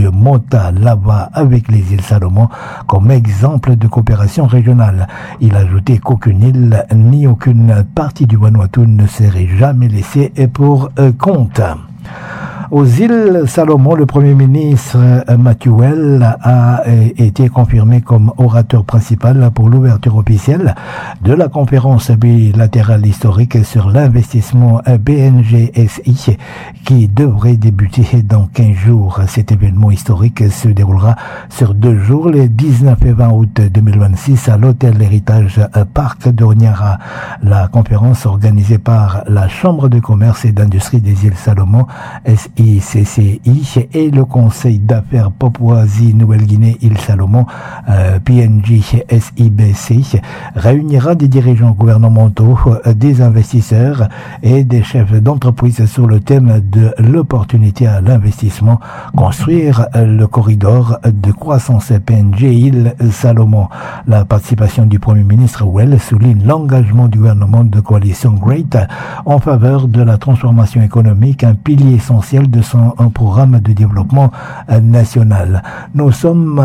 de Mota Lava avec les îles Salomon comme exemple de coopération régionale. Il a ajouté qu'aucune île ni aucune partie du Vanuatu ne serait jamais laissée pour compte. Aux îles Salomon, le Premier ministre Mathuel a été confirmé comme orateur principal pour l'ouverture officielle de la conférence bilatérale historique sur l'investissement BNGSI qui devrait débuter dans 15 jours. Cet événement historique se déroulera sur 2 jours, les 19 et 20 août 2026 à l'hôtel Héritage Parc de Honiara. La conférence organisée par la Chambre de commerce et d'industrie des îles Salomon, ICCI et le Conseil d'affaires Papouasie-Nouvelle-Guinée îles Salomon, PNG SIBC, réunira des dirigeants gouvernementaux, des investisseurs et des chefs d'entreprise sur le thème de l'opportunité à l'investissement, construire le corridor de croissance PNG îles Salomon. La participation du Premier ministre Well souligne l'engagement du gouvernement de coalition Great en faveur de la transformation économique, un pilier essentiel de son programme de développement national. Nous sommes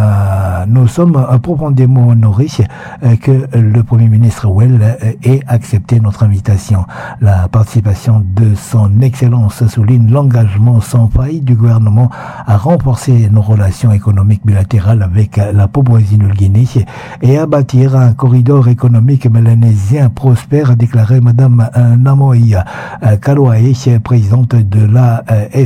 profondément honorés que le Premier ministre Well ait accepté notre invitation. La participation de son Excellence souligne l'engagement sans faille du gouvernement à renforcer nos relations économiques bilatérales avec la Papouasie-Nouvelle-Guinée et à bâtir un corridor économique mélanésien prospère, a déclaré Madame Namoy Kaloae, présidente de la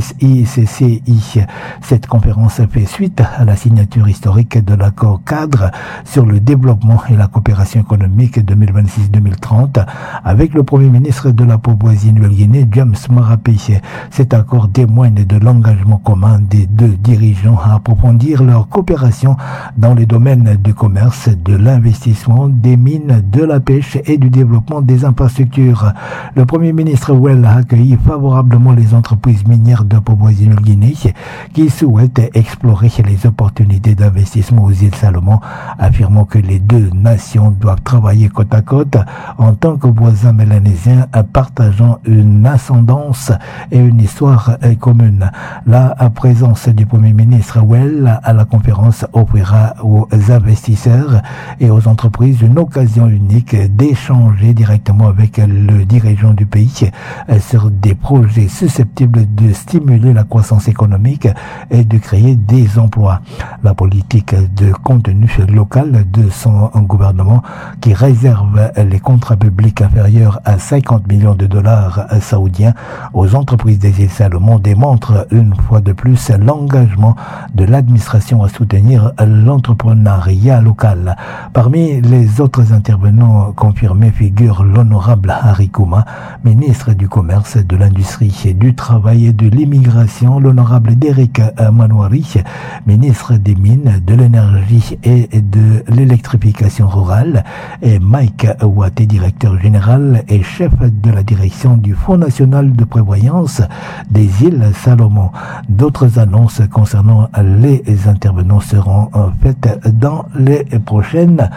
SICCI. Cette conférence fait suite à la signature historique de l'accord cadre sur le développement et la coopération économique 2026-2030 avec le Premier ministre de la Papouasie-Nouvelle-Guinée, James Marape. Cet accord témoigne de l'engagement commun des deux dirigeants à approfondir leur coopération dans les domaines du commerce, de l'investissement, des mines, de la pêche et du développement des infrastructures. Le Premier ministre Well a accueilli favorablement les entreprises minières de Papouasie-Nouvelle-Guinée qui souhaitent explorer les opportunités d'investissement aux îles Salomon, affirmant que les deux nations doivent travailler côte à côte en tant que voisins mélanésiens partageant une ascendance et une histoire commune. La présence du Premier ministre Well à la conférence offrira aux investisseurs et aux entreprises une occasion unique d'échanger directement avec le dirigeant du pays sur des projets susceptibles de stimuler la croissance économique et de créer des emplois. La politique de contenu local de son gouvernement, qui réserve les contrats publics inférieurs à 50 millions de dollars saoudiens aux entreprises des îles Salomon, démontre une fois de plus l'engagement de l'administration à soutenir l'entrepreneuriat local. Parmi les autres intervenants confirmés figure l'honorable Harry Kouma, ministre du Commerce, de l'Industrie et du Travail et de l'Immigration, l'honorable Derek Manouari, ministre des Mines, de l'Énergie et de l'Électrification rurale, et Mike Ouate, directeur général et chef de la direction du Fonds national de prévoyance des îles Salomon. D'autres annonces concernant les intervenants seront faites dans les prochaines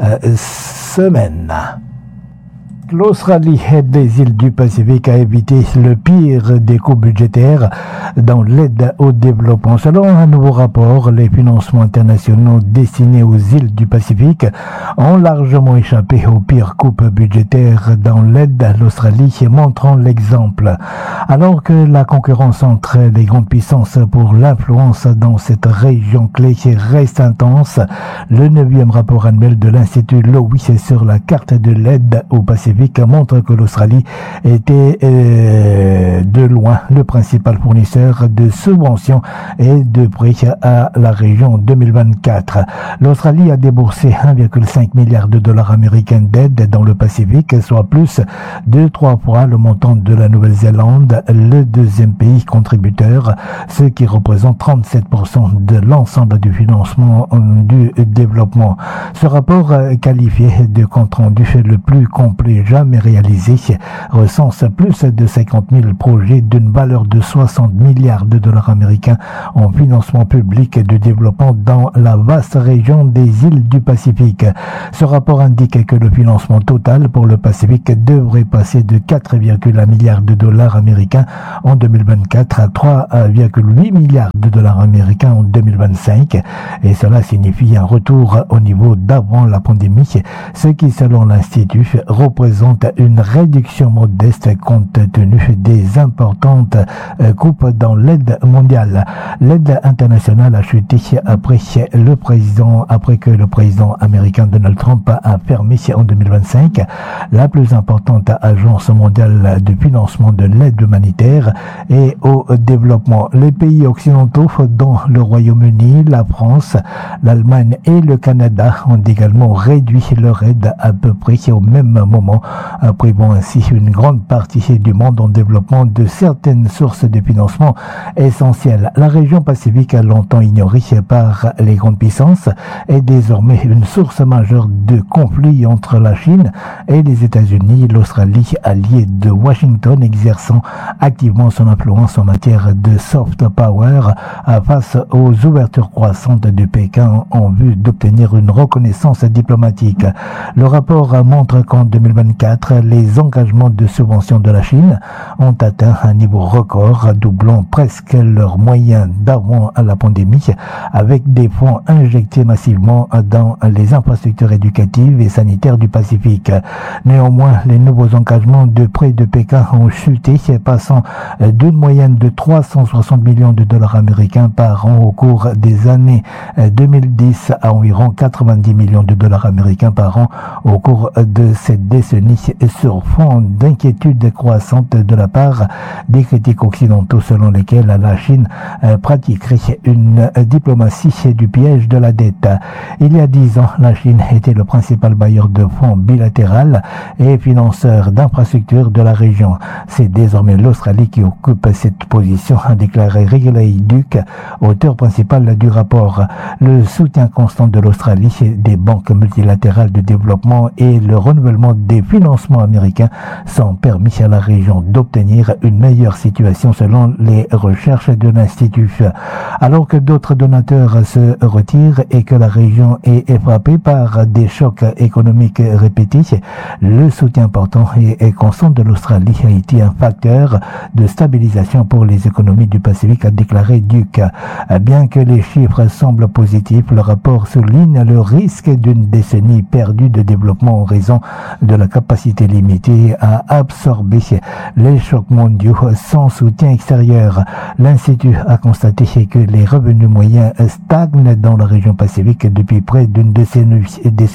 semaines. L'Australie aide les îles du Pacifique à éviter le pire des coûts budgétaires dans l'aide au développement. Selon un nouveau rapport, les financements internationaux destinés aux îles du Pacifique ont largement échappé aux pires coupes budgétaires dans l'aide à l'Australie, montrant l'exemple. Alors que la concurrence entre les grandes puissances pour l'influence dans cette région clé reste intense, le 9e rapport annuel de l'Institut Lowy sur la carte de l'aide au Pacifique montre que l'Australie était de loin le principal fournisseur de subventions et de prêts à la région en 2024. L'Australie a déboursé 1,5 milliard de dollars américains d'aide dans le Pacifique, soit plus de 3 fois le montant de la Nouvelle-Zélande, le deuxième pays contributeur, ce qui représente 37% de l'ensemble du financement du développement. Ce rapport qualifié de compte rendu le plus complet jamais réalisés recense plus de 50 000 projets d'une valeur de 60 milliards de dollars américains en financement public de développement dans la vaste région des îles du Pacifique. Ce rapport indique que le financement total pour le Pacifique devrait passer de 4,1 milliards de dollars américains en 2024 à 3,8 milliards de dollars américains en 2025, et cela signifie un retour au niveau d'avant la pandémie, ce qui selon l'Institut représente une réduction modeste compte tenu des importantes coupes dans l'aide mondiale. L'aide internationale a chuté après que le président américain Donald Trump a fermé en 2025 la plus importante agence mondiale de financement de l'aide humanitaire et au développement. Les pays occidentaux, dont le Royaume-Uni, la France, l'Allemagne et le Canada, ont également réduit leur aide à peu près au même moment, privant ainsi une grande partie du monde en développement de certaines sources de financement essentielles. La région Pacifique, longtemps ignorée par les grandes puissances, est désormais une source majeure de conflits entre la Chine et les États-Unis, l'Australie, alliée de Washington, exerçant activement son influence en matière de soft power face aux ouvertures croissantes de Pékin en vue d'obtenir une reconnaissance diplomatique. Le rapport montre qu'en 2024, les engagements de subvention de la Chine ont atteint un niveau record, doublant presque leurs moyens d'avant la pandémie, avec des fonds injectés massivement dans les infrastructures éducatives et sanitaires du Pacifique. Néanmoins, les nouveaux engagements de prêts de Pékin ont chuté, passant d'une moyenne de 360 millions de dollars américains par an au cours des années 2010 à environ 90 millions de dollars américains par an au cours de cette décennie, sur fond d'inquiétude croissante de la part des critiques occidentaux selon lesquels la Chine pratiquerait une diplomatie du piège de la dette. Il y a 10 ans, la Chine était le principal bailleur de fonds bilatéral et financeur d'infrastructures de la région. C'est désormais l'Australie qui occupe cette position, a déclaré Riley Duke, auteur principal du rapport. Le soutien constant de l'Australie, des banques multilatérales de développement et le renouvellement des financements américains sont permis à la région d'obtenir une meilleure situation selon les recherches de l'Institut. Alors que d'autres donateurs se retirent et que la région est frappée par des chocs économiques répétés, le soutien important et constant de l'Australie a été un facteur de stabilisation pour les économies du Pacifique, a déclaré Duke. Bien que les chiffres semblent positifs, le rapport souligne le risque d'une décennie perdue de développement en raison de la capacité limitée à absorber les chocs mondiaux sans soutien extérieur. L'Institut a constaté que les revenus moyens stagnent dans la région Pacifique depuis près d'une décennie.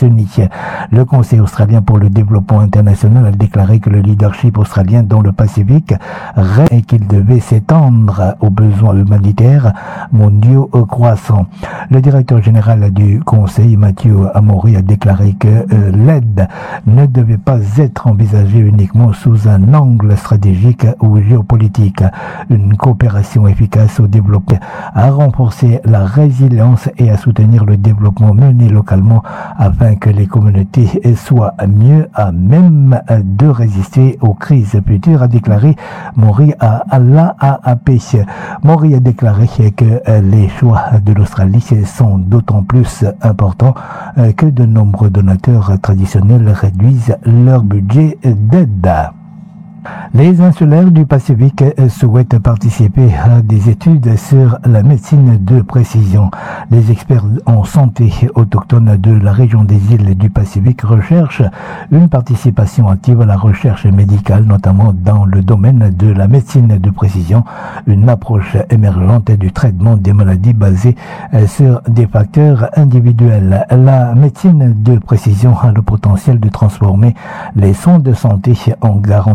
Le Conseil australien pour le développement international a déclaré que le leadership australien dans le Pacifique et qu'il devait s'étendre aux besoins humanitaires mondiaux croissants. Le directeur général du Conseil, Matthew Amory, a déclaré que l'aide ne devait pas être envisagée uniquement sous un angle stratégique ou géopolitique. Une coopération efficace au développement, à renforcer la résilience et à soutenir le développement mené localement afin que les communautés soient mieux à même de résister aux crises futures, a déclaré Mori à l'AAP. Mori a déclaré que les choix de l'Australie sont d'autant plus importants que de nombreux donateurs traditionnels réduisent leur budget d'aide. Les insulaires du Pacifique souhaitent participer à des études sur la médecine de précision. Les experts en santé autochtones de la région des îles du Pacifique recherchent une participation active à la recherche médicale, notamment dans le domaine de la médecine de précision, une approche émergente du traitement des maladies basée sur des facteurs individuels. La médecine de précision a le potentiel de transformer les soins de santé en garantissant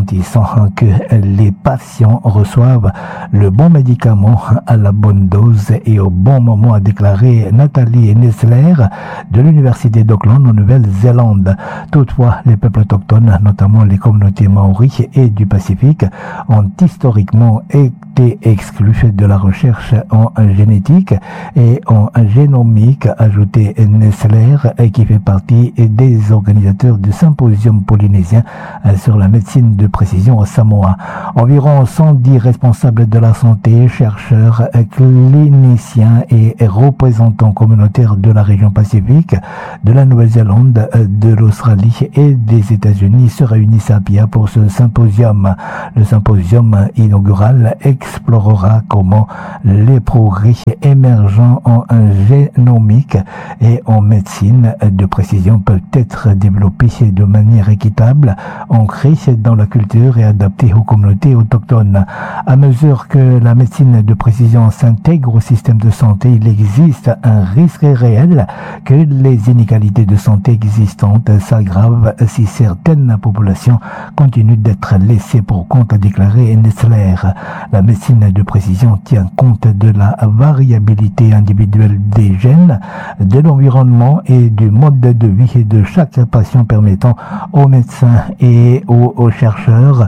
important que les patients reçoivent le bon médicament à la bonne dose et au bon moment, a déclaré Nathalie Nessler de l'Université d'Auckland en Nouvelle-Zélande. Toutefois, les peuples autochtones, notamment les communautés maoris et du Pacifique, ont historiquement été exclus de la recherche en génétique et en génomique, ajouté Nessler, qui fait partie des organisateurs du symposium polynésien sur la médecine de précision à Samoa. Environ 110 responsables de la santé, chercheurs, cliniciens et représentants communautaires de la région Pacifique, de la Nouvelle-Zélande, de l'Australie et des États-Unis se réunissent à Apia pour ce symposium. Le symposium inaugural explorera comment les progrès émergents en génomique et en médecine de précision peuvent être développés de manière équitable, ancrée dans la culture et adaptée aux communautés autochtones. À mesure que la médecine de précision s'intègre au système de santé, il existe un risque réel que les inégalités de santé existantes s'aggravent si certaines populations continuent d'être laissées pour compte, a déclaré Nessler. La médecine de précision tient compte de la variabilité individuelle des gènes, de l'environnement et du mode de vie de chaque patient, permettant aux médecins et aux chercheurs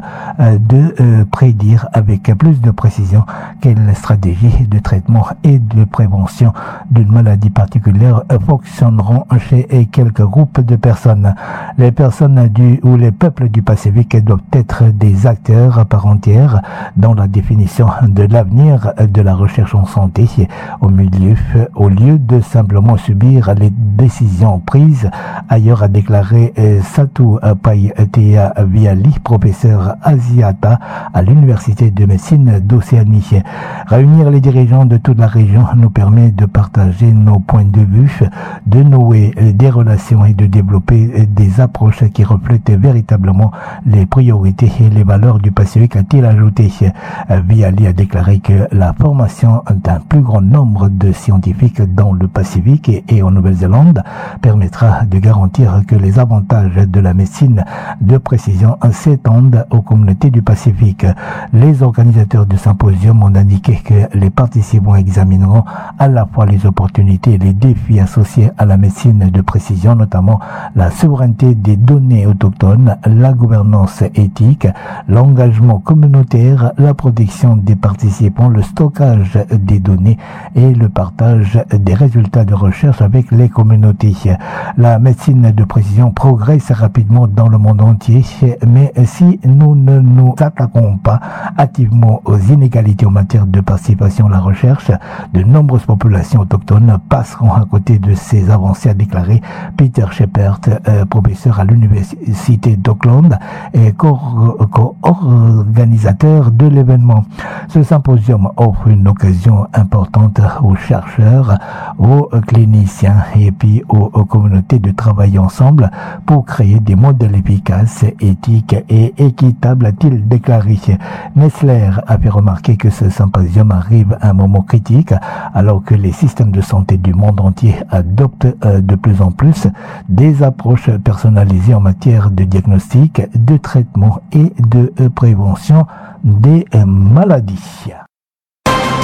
de prédire avec plus de précision quelles stratégies de traitement et de prévention d'une maladie particulière fonctionneront chez quelques groupes de personnes. Les personnes ou les peuples du Pacifique doivent être des acteurs à part entière dans la définition de l'avenir de la recherche en santé au lieu de simplement subir les décisions prises ailleurs, a déclaré Satu Paitea Viali, professeur asiata à l'Université de médecine d'Océanie. Réunir les dirigeants de toute la région nous permet de partager nos points de vue, de nouer des relations et de développer des approches qui reflètent véritablement les priorités et les valeurs du Pacifique, a-t-il ajouté. Viali a déclaré que la formation d'un plus grand nombre de scientifiques dans le Pacifique et en Nouvelle-Zélande permettra de garantir que les avantages de la médecine de précision s'étendent aux communautés du Pacifique. Les organisateurs du symposium ont indiqué que les participants examineront à la fois les opportunités et les défis associés à la médecine de précision, notamment la souveraineté des données autochtones, la gouvernance éthique, l'engagement communautaire, la protection des participants, le stockage des données et le partage des résultats de recherche avec les communautés. La médecine de précision progresse rapidement dans le monde entier, mais si nous ne nous attaquons pas activement aux inégalités en matière de participation à la recherche, de nombreuses populations autochtones passeront à côté de ces avancées, a déclaré Peter Shepard, professeur à l'Université d'Auckland et co-organisateur de l'événement. Ce symposium offre une occasion importante aux chercheurs, aux cliniciens et puis aux communautés de travailler ensemble pour créer des modèles efficaces, éthiques et équitables, a-t-il déclaré. Nessler a fait remarquer que ce symposium arrive à un moment critique alors que les systèmes de santé du monde entier adoptent de plus en plus des approches personnalisées en matière de diagnostic, de traitement et de prévention des maladies.